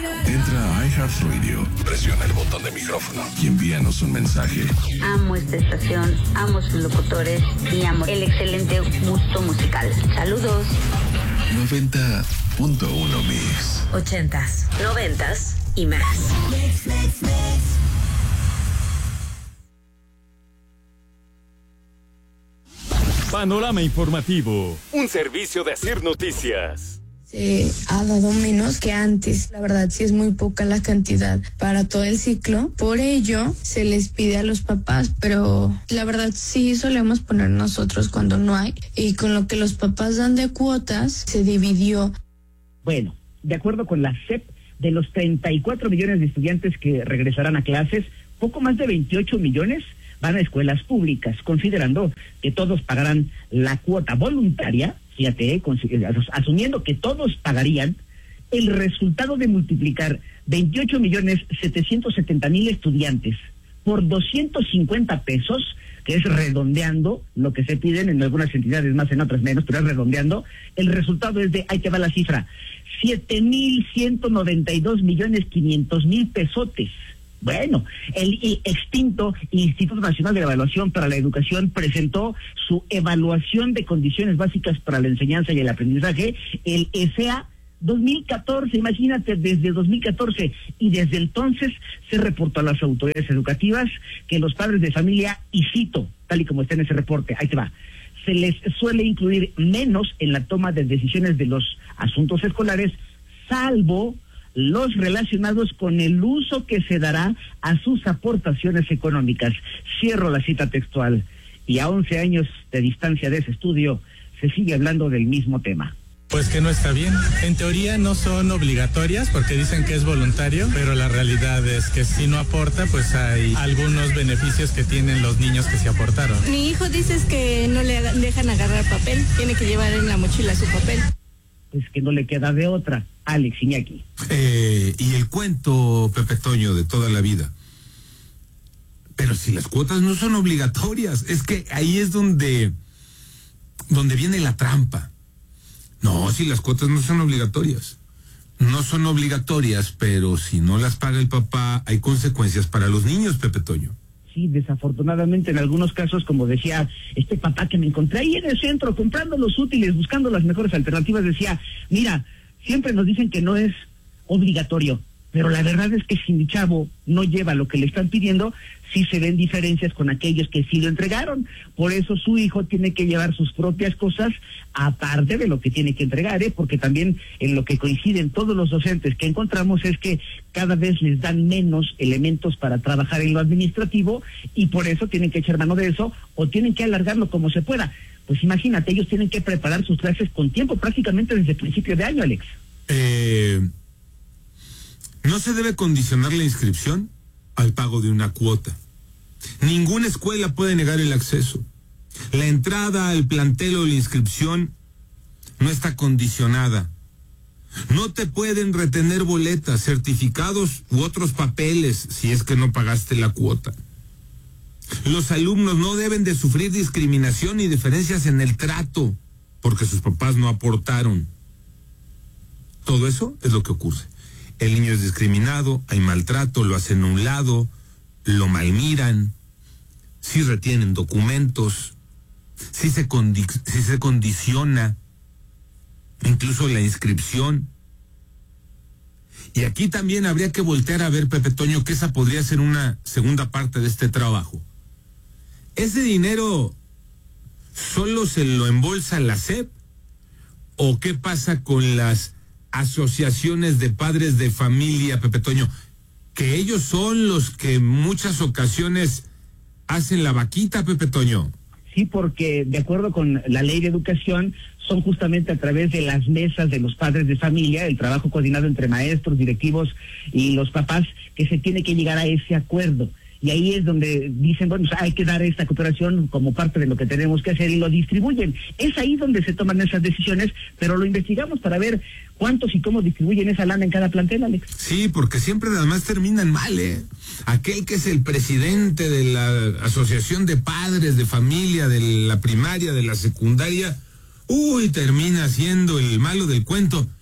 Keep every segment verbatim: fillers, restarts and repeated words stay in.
Entra a iHeartRadio, presiona el botón de micrófono y envíanos un mensaje. Amo esta estación, amo sus locutores y amo el excelente gusto musical. Saludos. noventa punto uno Mix. Ochentas, noventas y más. Mix, mix, mix. Panorama Informativo, un servicio de Asir Noticias. Se ha dado menos que antes. La verdad, sí es muy poca la cantidad para todo el ciclo. Por ello, se les pide a los papás, pero la verdad sí solemos poner nosotros cuando no hay. Y con lo que los papás dan de cuotas, se dividió. Bueno, de acuerdo con la S E P, de los treinta y cuatro millones de estudiantes que regresarán a clases, poco más de veintiocho millones van a escuelas públicas, considerando que todos pagarán la cuota voluntaria. Fíjate, asumiendo que todos pagarían, el resultado de multiplicar veintiocho millones setecientos setenta mil estudiantes por doscientos cincuenta pesos, que es redondeando lo que se piden en algunas entidades más, en otras menos, pero es redondeando, el resultado es de, ahí te va la cifra, siete mil ciento noventa y dos millones quinientos mil pesotes. Bueno, el, el extinto Instituto Nacional de Evaluación para la Educación presentó su evaluación de condiciones básicas para la enseñanza y el aprendizaje, el E S E A dos mil catorce, imagínate, desde dos mil catorce, y desde entonces se reportó a las autoridades educativas que los padres de familia, y cito, tal y como está en ese reporte, ahí te va, se les suele incluir menos en la toma de decisiones de los asuntos escolares, salvo los relacionados con el uso que se dará a sus aportaciones económicas. Cierro la cita textual. Y a once años de distancia de ese estudio, se sigue hablando del mismo tema. Pues que no está bien. En teoría no son obligatorias porque dicen que es voluntario, pero la realidad es que si no aporta, pues hay algunos beneficios que tienen los niños que se aportaron. Mi hijo dice que no le dejan agarrar papel, tiene que llevar en la mochila su papel. Pues que no le queda de otra. Alex Iñaki. Eh, y el cuento, Pepe Toño, de toda la vida. Pero si las cuotas no son obligatorias, es que ahí es donde, donde viene la trampa. No, si las cuotas no son obligatorias. No son obligatorias, pero si no las paga el papá, hay consecuencias para los niños, Pepe Toño. Sí, desafortunadamente en algunos casos, como decía este papá que me encontré ahí en el centro, comprando los útiles, buscando las mejores alternativas, decía, mira, siempre nos dicen que no es obligatorio, pero la verdad es que si mi chavo no lleva lo que le están pidiendo, sí se ven diferencias con aquellos que sí lo entregaron. Por eso su hijo tiene que llevar sus propias cosas, aparte de lo que tiene que entregar, ¿eh? Porque también en lo que coinciden todos los docentes que encontramos es que cada vez les dan menos elementos para trabajar en lo administrativo, y por eso tienen que echar mano de eso, o tienen que alargarlo como se pueda. Pues imagínate, ellos tienen que preparar sus clases con tiempo, prácticamente desde el principio de año, Alex. Eh... No se debe condicionar la inscripción al pago de una cuota. Ninguna escuela puede negar el acceso. La entrada al plantel o la inscripción no está condicionada. No te pueden retener boletas, certificados u otros papeles si es que no pagaste la cuota. Los alumnos no deben de sufrir discriminación ni diferencias en el trato porque sus papás no aportaron. Todo eso es lo que ocurre. El niño es discriminado, hay maltrato, lo hacen a un lado, lo malmiran, sí retienen documentos, sí se, condi- sí se condiciona incluso la inscripción. Y aquí también habría que voltear a ver, Pepe Toño, que esa podría ser una segunda parte de este trabajo. ¿Ese dinero solo se lo embolsa la S E P? ¿O qué pasa con las asociaciones de padres de familia, Pepe Toño, que ellos son los que en muchas ocasiones hacen la vaquita, Pepe Toño? Sí, porque de acuerdo con la ley de educación, son justamente a través de las mesas de los padres de familia, el trabajo coordinado entre maestros, directivos y los papás, que se tiene que llegar a ese acuerdo. Y ahí es donde dicen, bueno, hay que dar esta cooperación como parte de lo que tenemos que hacer, y lo distribuyen. Es ahí donde se toman esas decisiones, pero lo investigamos para ver cuántos y cómo distribuyen esa lana en cada plantel, Alex. Sí, porque siempre además terminan mal, ¿eh? Aquel que es el presidente de la asociación de padres de familia, de la primaria, de la secundaria, uy, termina siendo el malo del cuento.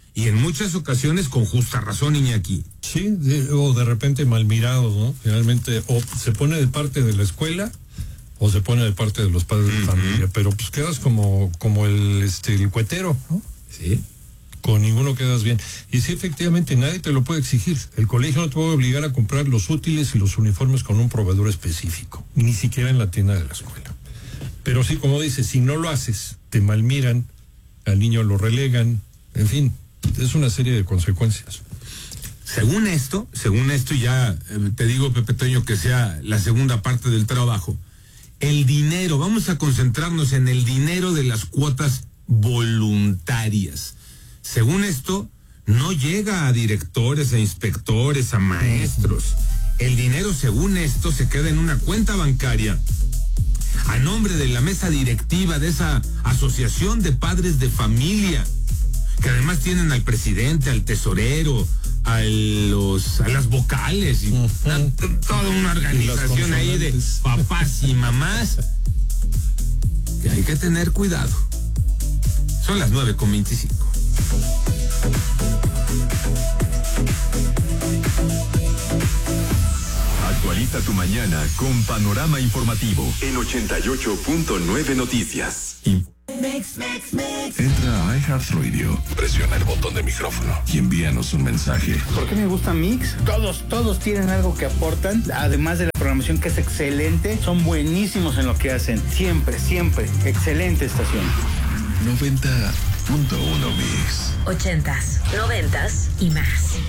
y en muchas ocasiones con justa razón, Iñaki. Sí, de, o de repente mal mirados, ¿no? Finalmente, o se pone de parte de la escuela o se pone de parte de los padres uh-huh. de familia, pero pues quedas como como el este el cuetero, ¿no? Sí. Con ninguno quedas bien. Y sí, efectivamente, nadie te lo puede exigir. El colegio no te puede obligar a comprar los útiles y los uniformes con un proveedor específico, ni siquiera en la tienda de la escuela. Pero sí, como dices, si no lo haces, te malmiran, al niño lo relegan, en fin, es una serie de consecuencias. Según esto, según esto, y ya eh, te digo, Pepe Toño, que sea la segunda parte del trabajo, el dinero, vamos a concentrarnos en el dinero de las cuotas voluntarias. Según esto, no llega a directores, a inspectores, a maestros. El dinero, según esto, se queda en una cuenta bancaria a nombre de la mesa directiva de esa asociación de padres de familia, que además tienen al presidente, al tesorero, a los a las vocales, y uh-huh. una, toda una organización ahí de papás y mamás, que hay que tener cuidado. Son las nueve con veinticinco. Actualiza tu mañana con Panorama Informativo en ochenta y ocho punto nueve Noticias. Mix, mix, mix. Entra a iHeartRadio, presiona el botón de micrófono y envíanos un mensaje. ¿Por qué me gusta Mix? Todos, todos tienen algo que aportan, además de la programación que es excelente, son buenísimos en lo que hacen. Siempre, siempre, excelente estación. noventa punto uno Mix. Ochentas, noventas y más.